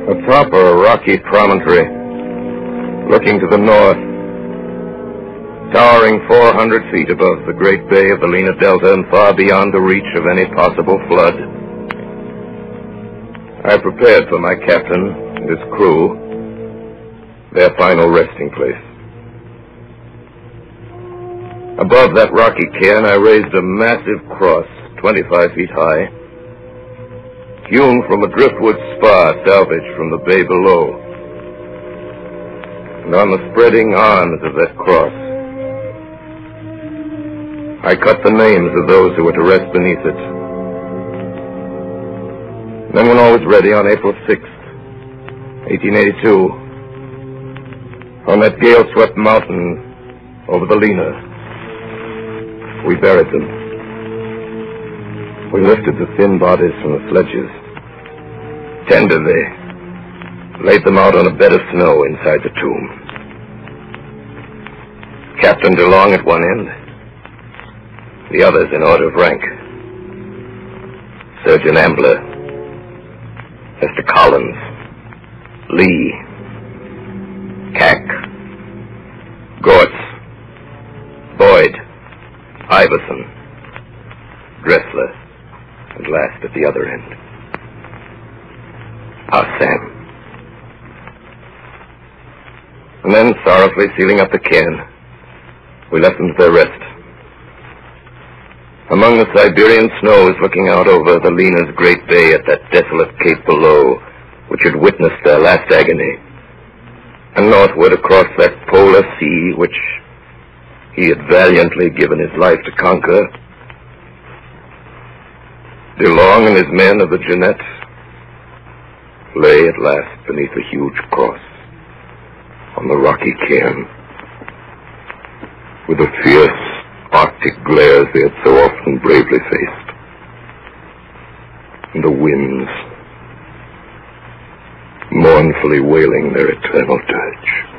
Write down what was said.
Atop a rocky promontory, looking to the north, towering 400 feet above the great bay of the Lena Delta and far beyond the reach of any possible flood, I prepared for my captain and his crew their final resting place. Above that rocky cairn, I raised a massive cross 25 feet high, hewn from a driftwood spar salvaged from the bay below. And on the spreading arms of that cross, I cut the names of those who were to rest beneath it. Then when all was ready on April 6th, 1882, on that gale-swept mountain over the Lena, we buried them. We lifted the thin bodies from the sledges. Tenderly laid them out on a bed of snow inside the tomb. Captain DeLong at one end, the others in order of rank. Surgeon Ambler, Mr. Collins, Lee, Cack, Gortz, Boyd, Iverson, Dressler, and last at the other end, our Sam. And then, sorrowfully sealing up the cairn, we left them to their rest. Among the Siberian snows looking out over the Lena's great bay at that desolate cape below, which had witnessed their last agony, and northward across that polar sea which he had valiantly given his life to conquer, DeLong and his men of the Jeannette lay at last beneath a huge cross on the rocky cairn, with the fierce Arctic glares they had so often bravely faced, and the winds mournfully wailing their eternal dirge.